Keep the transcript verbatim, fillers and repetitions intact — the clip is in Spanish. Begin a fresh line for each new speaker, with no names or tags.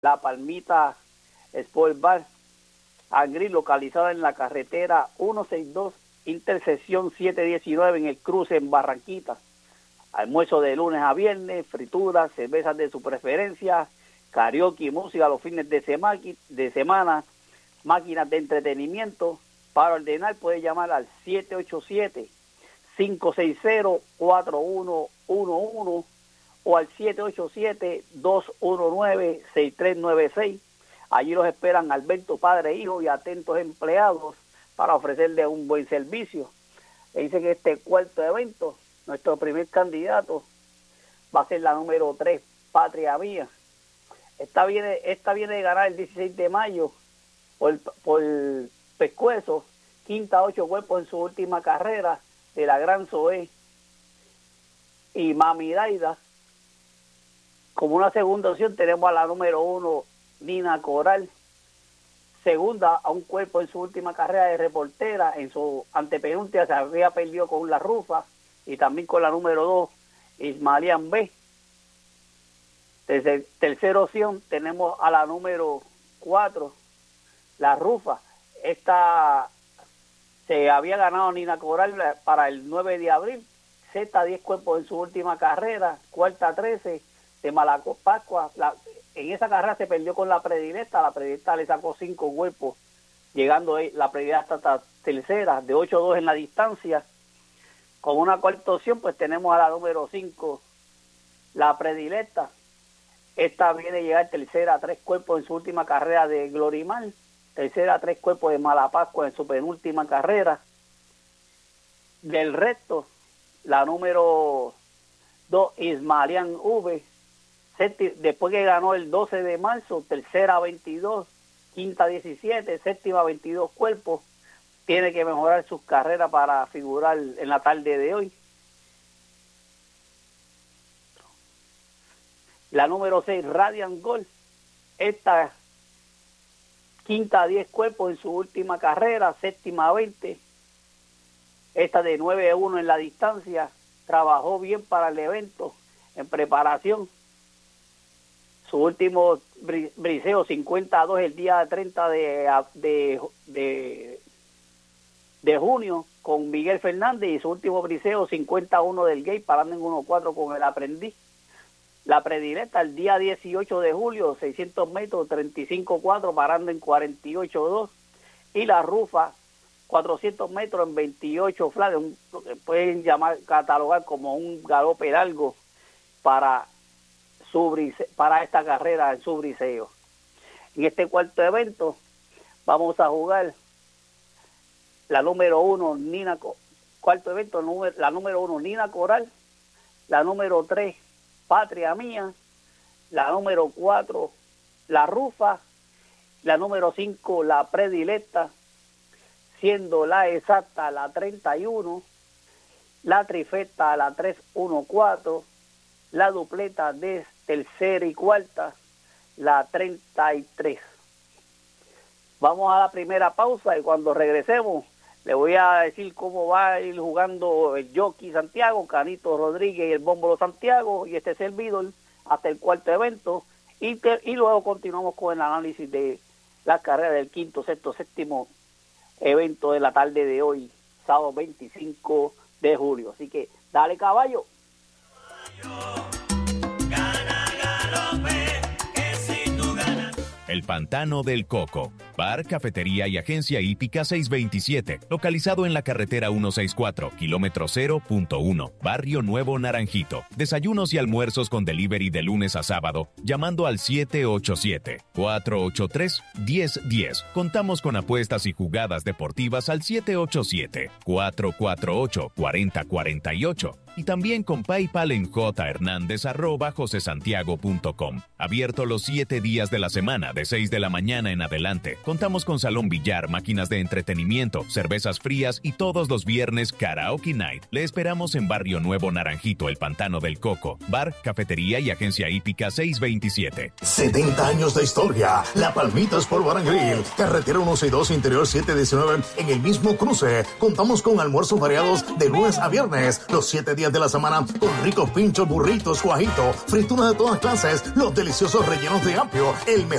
La Palmita Sport Bar and Grill, localizada en la carretera ciento sesenta y dos, intersección setecientos diecinueve en el cruce en Barranquita. Almuerzo de lunes a viernes, frituras, cervezas de su preferencia, karaoke y música los fines de, sema de semana, máquinas de entretenimiento. Para ordenar puede llamar al siete ocho siete, cinco seis cero, cuatro uno uno uno o al siete ocho siete, dos uno nueve, seis tres nueve seis. Allí los esperan Alberto, padre, hijo y atentos empleados para ofrecerles un buen servicio. Le dice que este cuarto evento, nuestro primer candidato, va a ser la número tres, Patria Mía. Esta viene, esta viene de ganar el dieciséis de mayo por, por pescuezo, quinta ocho cuerpos en su última carrera de la Gran Zoé. Y Mami Daida. Como una segunda opción tenemos a la número uno, Nina Coral. Segunda, a un cuerpo en su última carrera de reportera. En su antepenúltima se había perdido con la Rufa. Y también con la número dos, Ismaelian B. Desde tercera opción tenemos a la número cuatro, la Rufa. Esta se había ganado Nina Coral para el nueve de abril. Sexta, diez cuerpos en su última carrera. Cuarta, trece de Malaco Pascua. La, en esa carrera se perdió con la predilecta. La predilecta le sacó cinco cuerpos, llegando la predilecta hasta tercera, de ocho dos en la distancia. Con una cuarta opción, pues tenemos a la número cinco, la predilecta. Esta viene a llegar tercera a tres cuerpos en su última carrera de Glorimar. Tercera a tres cuerpos de Malapascua en su penúltima carrera. Del resto, la número dos, Ismaelian V. Después que ganó el doce de marzo, tercera veintidós, quinta diecisiete, séptima veintidós cuerpos. Tiene que mejorar sus carreras para figurar en la tarde de hoy. La número seis, Radiant Gold. Esta quinta diez cuerpos en su última carrera, séptima veinte. Esta de nueve a uno en la distancia. Trabajó bien para el evento en preparación. Su último briseo, cincuenta a dos el día treinta de, de, de, de junio con Miguel Fernández, y su último briseo, cincuenta a uno del Gate, parando en uno cuatro con el Aprendiz. La predilecta el día dieciocho de julio, seiscientos metros, treinta y cinco cuatro, parando en cuarenta y ocho dos. Y la Rufa, cuatrocientos metros en veintiocho flat, lo que pueden llamar, catalogar como un galope largo para, su brise, para esta carrera en su briseo. En este cuarto evento vamos a jugar la número uno, Nina, cuarto evento, la número uno, Nina Coral, la número tres, Patria Mía, la número cuatro, la Rufa, la número cinco, la predilecta, siendo la exacta la treinta y uno, la trifecta la trescientos catorce, la dupleta de tercera y cuarta, la treinta y tres. Vamos a la primera pausa y cuando regresemos le voy a decir cómo va a ir jugando el jockey Santiago, Canito Rodríguez y el Bómbolo Santiago y este servidor hasta el cuarto evento, y, te, y luego continuamos con el análisis de la carrera del quinto, sexto, séptimo evento de la tarde de hoy, sábado veinticinco de julio. Así que dale, caballo.
El Pantano del Coco, bar, cafetería y agencia hípica seiscientos veintisiete, localizado en la carretera ciento sesenta y cuatro, kilómetro cero punto uno, Barrio Nuevo Naranjito. Desayunos y almuerzos con delivery de lunes a sábado, llamando al siete ocho siete, cuatro ocho tres, uno cero uno cero. Contamos con apuestas y jugadas deportivas al siete ocho siete, cuatro cuatro ocho, cuatro cero cuatro ocho. Y también con PayPal en jhernandez arroba josesantiago punto com. Abierto los siete días de la semana, de seis de la mañana en adelante. Contamos con salón billar, máquinas de entretenimiento, cervezas frías y todos los viernes karaoke night. Le esperamos en Barrio Nuevo Naranjito, El Pantano del Coco. Bar, cafetería y agencia hípica seiscientos veintisiete.
setenta años de historia. La Palmita Sport Bar and Grill. Carretera ciento sesenta y dos, interior setecientos diecinueve, en el mismo cruce. Contamos con almuerzos variados de lunes a viernes, los siete días días de la semana con ricos pinchos, burritos, guajitos, frituras de todas clases, los deliciosos rellenos de apio, el mejor